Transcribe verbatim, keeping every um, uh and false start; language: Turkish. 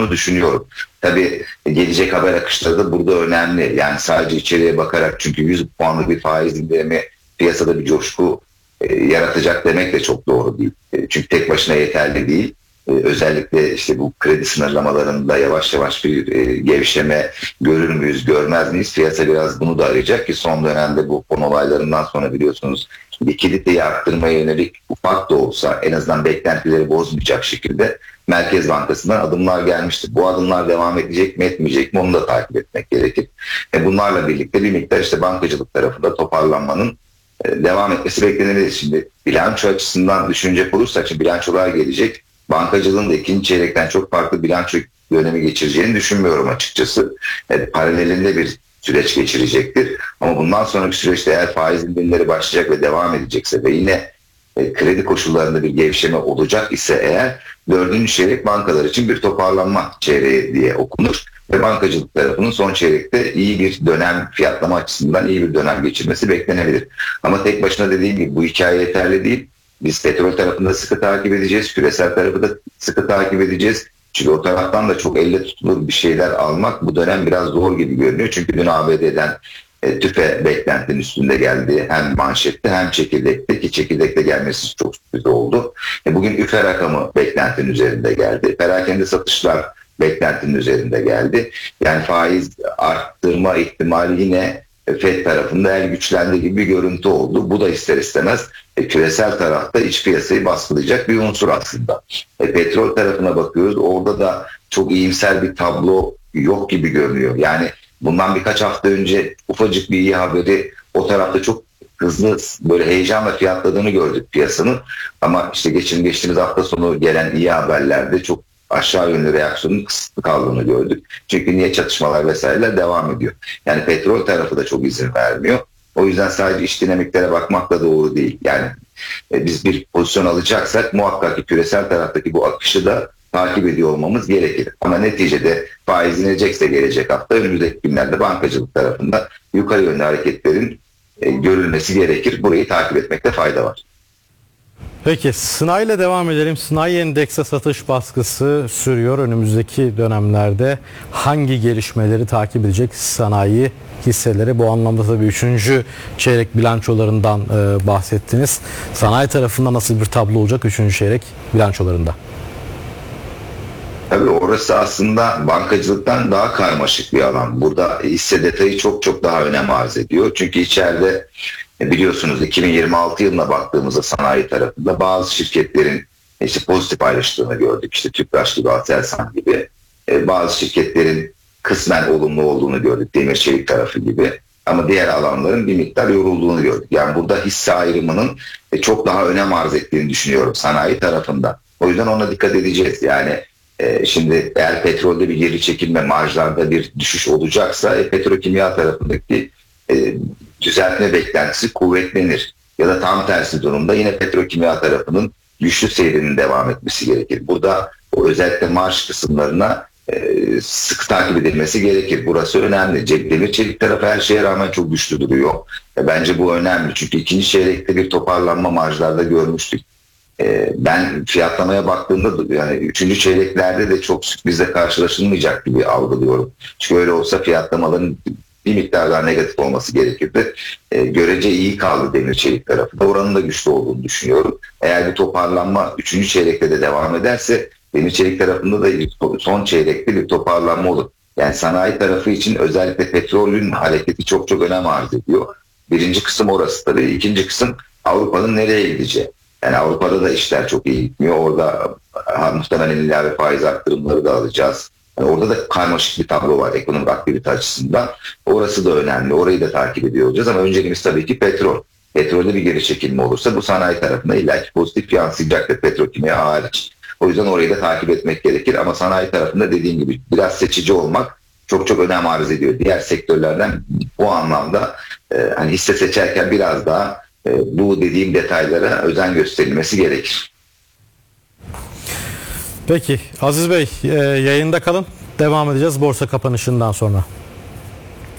olduğunu düşünüyorum. Tabii gelecek haber akışları da burada önemli. Yani sadece içeriye bakarak, çünkü yüz puanlık bir faiz indirimi piyasada bir coşku e, yaratacak demek de çok doğru değil. E, çünkü tek başına yeterli değil. E, özellikle işte bu kredi sınırlamalarında yavaş yavaş bir e, gevşeme görür müyüz, görmez miyiz? Piyasa biraz bunu da arayacak ki son dönemde bu fon olaylarından sonra biliyorsunuz likiditeyi arttırmaya yönelik ufak da olsa en azından beklentileri bozmayacak şekilde Merkez Bankası'ndan adımlar gelmiştir. Bu adımlar devam edecek mi etmeyecek mi onu da takip etmek gerekir. E bunlarla birlikte bir miktar işte bankacılık tarafında toparlanmanın e, devam etmesi beklenebilir. Şimdi bilanço açısından düşünecek olursak, şimdi bilançolar gelecek. Bankacılığın da ikinci çeyrekten çok farklı bilanço dönemi geçireceğini düşünmüyorum açıkçası. E, paralelinde bir süreç geçirecektir. Ama bundan sonraki süreçte eğer faiz indirimleri başlayacak ve devam edecekse ve yine e, kredi koşullarında bir gevşeme olacak ise eğer dördüncü çeyrek bankalar için bir toparlanma çeyreği diye okunur. Ve bankacılık tarafının son çeyrekte iyi bir dönem, fiyatlama açısından iyi bir dönem geçirmesi beklenebilir. Ama tek başına dediğim gibi bu hikaye yeterli değil. Biz petrol tarafında sıkı takip edeceğiz, küresel tarafı da sıkı takip edeceğiz. Çünkü o taraftan da çok elle tutulur bir şeyler almak bu dönem biraz zor gibi görünüyor. Çünkü dün A B D'den e, tüfe beklentinin üstünde geldi. Hem manşette hem çekirdekte, ki çekirdekte gelmesi çok sürpriz oldu. E, bugün üfe rakamı beklentinin üzerinde geldi. Perakende satışlar beklentinin üzerinde geldi. Yani faiz arttırma ihtimali yine Fed tarafında el güçlendi gibi bir görüntü oldu. Bu da ister istemez e, küresel tarafta iç piyasayı baskılayacak bir unsur aslında. E, petrol tarafına bakıyoruz. Orada da çok iyimser bir tablo yok gibi görünüyor. Yani bundan birkaç hafta önce ufacık bir iyi haberi o tarafta çok hızlı böyle heyecanla fiyatladığını gördük piyasanın. Ama işte geçen geçtiğimiz hafta sonu gelen iyi haberlerde çok aşağı yönlü reaksiyonun kısıtlı kaldığını gördük. Çünkü niye çatışmalar vesaireler devam ediyor. Yani petrol tarafı da çok izin vermiyor. O yüzden sadece iç dinamiklere bakmak da doğru değil. Yani e, biz bir pozisyon alacaksak muhakkak ki küresel taraftaki bu akışı da takip ediyor olmamız gerekir. Ama neticede faiz inecekse gelecek hafta önümüzdeki günlerde bankacılık tarafında yukarı yönlü hareketlerin e, görülmesi gerekir. Burayı takip etmekte fayda var. Peki sanayi ile devam edelim. Sanayi endekse satış baskısı sürüyor. Önümüzdeki dönemlerde hangi gelişmeleri takip edecek sanayi hisseleri? Bu anlamda tabii üçüncü çeyrek bilançolarından e, bahsettiniz. Sanayi tarafında nasıl bir tablo olacak üçüncü çeyrek bilançolarında? Tabii orası aslında bankacılıktan daha karmaşık bir alan. Burada hisse detayı çok çok daha önem arz ediyor. Çünkü içeride biliyorsunuz iki bin yirmi altı yılına baktığımızda sanayi tarafında bazı şirketlerin işte pozitif ayrıştığını gördük. İşte Tüpraş gibi, Aselsan gibi. Bazı şirketlerin kısmen olumlu olduğunu gördük. Demir Çelik tarafı gibi. Ama diğer alanların bir miktar yorulduğunu gördük. Yani burada hisse ayrımının çok daha önem arz ettiğini düşünüyorum sanayi tarafında. O yüzden ona dikkat edeceğiz. Yani e, şimdi eğer petrolde bir geri çekilme, marjlarda bir düşüş olacaksa e, petrokimya tarafındaki e, düzeltme beklentisi kuvvetlenir. Ya da tam tersi durumda yine petrokimya tarafının güçlü seyrinin devam etmesi gerekir. Burada o özellikle marj kısımlarına e, sık takip edilmesi gerekir. Burası önemli. Demir Çelik tarafı her şeye rağmen çok güçlü duruyor. E, bence bu önemli. Çünkü ikinci çeyrekte bir toparlanma marjlarda görmüştük. E, ben fiyatlamaya baktığımda yani üçüncü çeyreklerde de çok sürprizle karşılaşılmayacak gibi algılıyorum. Çünkü öyle olsa fiyatlamaların bir miktar daha negatif olması gerekirdi. E, görece iyi kaldı Demir Çelik tarafında. Oranın da güçlü olduğunu düşünüyorum. Eğer bir toparlanma üçüncü çeyrekte de devam ederse Demir Çelik tarafında da son çeyrekte bir toparlanma olur. Yani sanayi tarafı için özellikle petrolün hareketi çok çok önem arz ediyor. Birinci kısım orası tabii. İkinci kısım Avrupa'nın nereye gideceği. Yani Avrupa'da da işler çok iyi gitmiyor. Orada ha, muhtemelen ilave faiz arttırımları da alacağız. Yani orada da karmaşık bir tablo var ekonomik aktivite açısından. Orası da önemli. Orayı da takip ediyor olacağız ama önceliğimiz tabii ki petrol. Petrolde bir geri çekilme olursa bu sanayi tarafına illaki pozitif yansıyacaktır petrokimya hariç. O yüzden orayı da takip etmek gerekir ama sanayi tarafında dediğim gibi biraz seçici olmak çok çok önem arz ediyor. Diğer sektörlerden bu anlamda e, hani hisse seçerken biraz daha e, bu dediğim detaylara özen gösterilmesi gerekir. Peki Aziz Bey, e, yayında kalın. Devam edeceğiz borsa kapanışından sonra.